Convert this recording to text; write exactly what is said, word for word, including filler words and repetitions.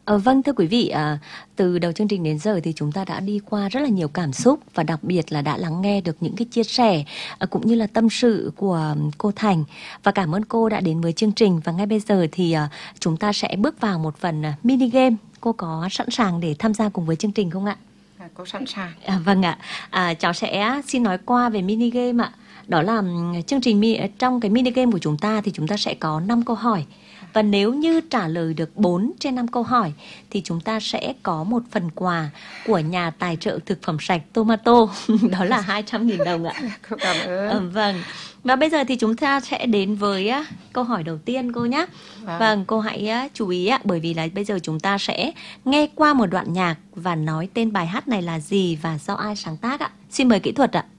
Ờ, vâng thưa quý vị, à, từ đầu chương trình đến giờ thì chúng ta đã đi qua rất là nhiều cảm xúc và đặc biệt là đã lắng nghe được những cái chia sẻ à, cũng như là tâm sự của cô Thành, và cảm ơn cô đã đến với chương trình. Và ngay bây giờ thì à, chúng ta sẽ bước vào một phần à, mini game. Cô có sẵn sàng để tham gia cùng với chương trình không ạ? À, cô sẵn sàng. À, vâng ạ, à, cháu sẽ xin nói qua về mini game ạ. Đó là ừm, chương trình mi- trong cái mini game của chúng ta thì chúng ta sẽ có năm câu hỏi. Và nếu như trả lời được bốn trên năm câu hỏi thì chúng ta sẽ có một phần quà của nhà tài trợ thực phẩm sạch Tomato. Đó là hai trăm nghìn đồng ạ. Cô cảm ơn. Ờ, vâng. Và bây giờ thì chúng ta sẽ đến với á, câu hỏi đầu tiên cô nhé. Vâng. Vâng, cô hãy á, chú ý ạ, bởi vì là bây giờ chúng ta sẽ nghe qua một đoạn nhạc và nói tên bài hát này là gì và do ai sáng tác ạ. Xin mời kỹ thuật ạ.